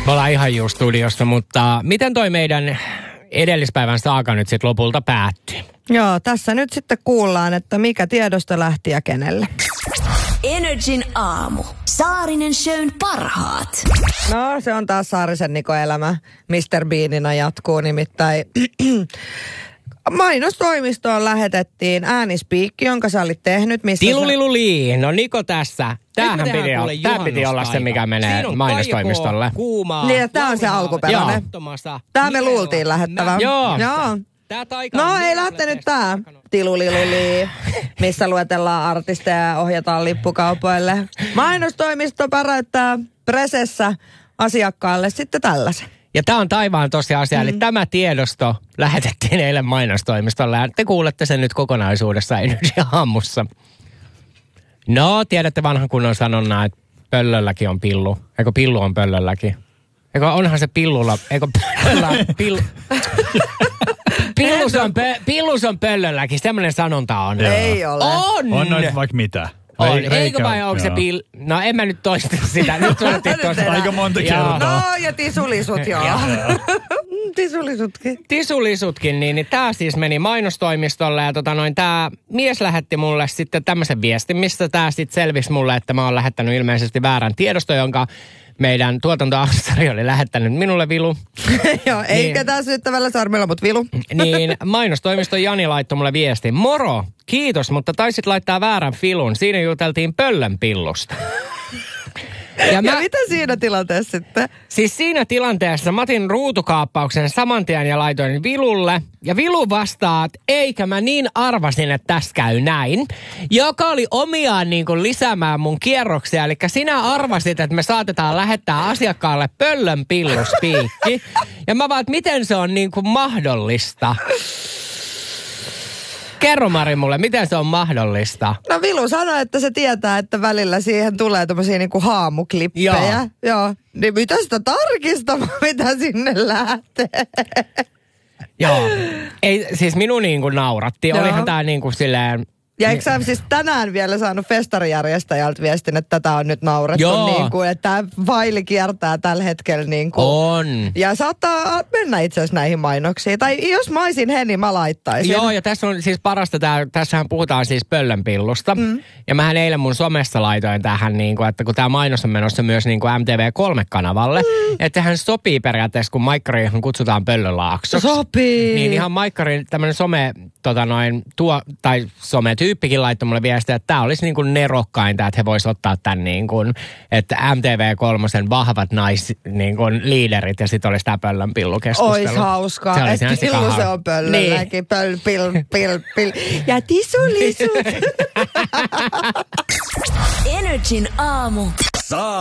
Me ollaan ihan just studiossa, mutta miten toi meidän edellispäivän saaga nyt sitten lopulta päättyi? Joo, tässä nyt sitten kuullaan, että mikä tiedosto lähti ja kenelle. Energin aamu. Saarinen Shown parhaat. No, se on taas Saarisen Niko elämä. Mr. Beanina jatkuu nimittäin. Mainostoimistoon lähetettiin äänispiikki, jonka sä olit tehnyt. Tiluliluli, no Niko tässä. Tää piti olla se, mikä menee mainostoimistolle. Kuumaa. Niin, tää on se alkuperäinen. Tää me luultiin lähettävän. Joo. No ei lähtenyt tää tiluliluli, missä luetellaan artisteja ja ohjataan lippukaupoille. Mainostoimisto päräyttää presessä asiakkaalle sitten tällaisen. Ja tämä on taivaan tosiasia, eli tämä tiedosto lähetettiin eilen mainostoimistolle ja te kuulette sen nyt kokonaisuudessaan Energy aamussa. No, tiedätte vanhan kunnon sanonnan, että pöllölläkin on pillu. Eikö pillu on pöllölläkin? Eikö onhan se pillulla, eikö pöllöllä pillus on pöllölläkin, semmoinen sanonta on. Ei ole. On noita vaikka mitä. Eikö vai onko se No en mä nyt toista sitä. Nyt sanottiin tuossa. Aika monta kertaa. No ja tisulisut joo. Tisulisutkin, niin tää siis meni mainostoimistolle ja tää mies lähetti mulle sitten tämmöisen viestin, missä tää sitten selvisi mulle, että mä oon lähettänyt ilmeisesti väärän tiedoston, jonka meidän tuotantoavustari oli lähettänyt minulle, Vilu. Joo, ei ketään syyttävällä sormella, mutta Vilu. Niin, mainostoimiston Jani laittoi mulle viestin. Moro, kiitos, mutta taisit laittaa väärän filun. Siinä juteltiin pöllönpillusta. Ja mitä siinä tilanteessa sitten? Siis siinä tilanteessa mä otin ruutukaappauksen saman tien ja laitoin Vilulle. Ja Vilu vastaa, että eikä mä niin arvasin, että tässä käy näin. Joka oli omiaan niin kuin lisäämään mun kierroksia. Eli sinä arvasit, että me saatetaan lähettää asiakkaalle pöllönpilluspiikki. Ja mä vaan, että miten se on niin kuin mahdollista? Kerro Mari mulle, miten se on mahdollista? No Vilu sanoi, että se tietää, että välillä siihen tulee tommosia niinku haamuklippejä. Joo. Niin mitä sitä tarkistamaan, mitä sinne lähtee? Joo. Ei, siis minun niinku nauratti. Joo. Olihan tää niinku silleen... Ja eikö sä siis tänään vielä saanut festarijärjestäjältä viestin, että tätä on nyt naurettu niin kuin, että tämä faili kiertää tällä hetkellä niin kuin. On. Ja saattaa mennä itse asiassa näihin mainoksiin. Tai jos mä olisin he, niin mä laittaisin. Joo, ja tässä on siis parasta, tässähän puhutaan siis pöllönpillusta. Ja mähän eilen mun somessa laitoin tähän, niin kuin, että kun tämä mainos on menossa myös niin kuin MTV3-kanavale, että sehän sopii periaatteessa, kun Maikkariin kutsutaan Pöllölaaksoksi. Sopii. Niin ihan Maikkarin tämmöinen sometyyppikin laittoi mulle viestiä, että tämä olisi niin kuin nerokkainta, että he vois ottaa tämän niin kuin, että MTV3 vahvat niin kuin liiderit ja sitten olisi tämä pöllönpillukeskustelu. Ois hauskaa. Se olisi pillu se on pöllölläkin. Niin. Ja tisulisut. Energin aamu.